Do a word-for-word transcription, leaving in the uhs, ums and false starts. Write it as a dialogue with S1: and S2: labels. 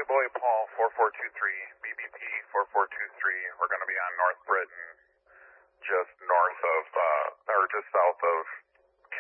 S1: Boy Boy Paul four four two three, B B P four four two three. We're going to be on North Britain, just north of, uh, or just south of